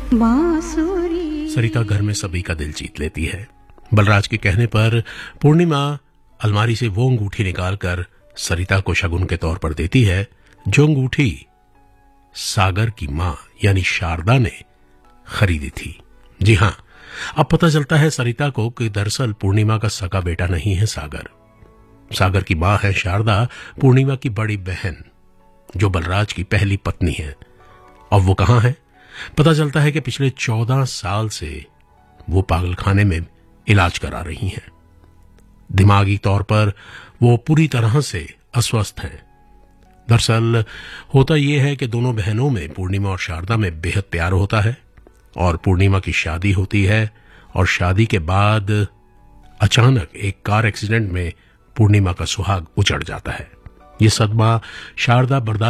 बांसुरी। सरिता घर में सभी का दिल जीत लेती है। बलराज के कहने पर पूर्णिमा अलमारी से वो अंगूठी निकालकर सरिता को शगुन के तौर पर देती है, जो अंगूठी सागर की मां यानी शारदा ने खरीदी थी। जी हां, अब पता चलता है सरिता को कि दरअसल पूर्णिमा का सगा बेटा नहीं है सागर। सागर की मां है शारदा, पूर्णिमा की बड़ी बहन, जो बलराज की पहली पत्नी है। अब वो कहां है? पता चलता है कि पिछले 14 साल से वो पागलखाने में इलाज करा रही हैं। दिमागी तौर पर वो पूरी तरह से अस्वस्थ हैं। दरअसल होता यह है कि दोनों बहनों में, पूर्णिमा और शारदा में, बेहद प्यार होता है और पूर्णिमा की शादी होती है और शादी के बाद अचानक एक कार एक्सीडेंट में पूर्णिमा का सुहाग उजड़ जाता है। ये सदमा शारदा बर्दाश्त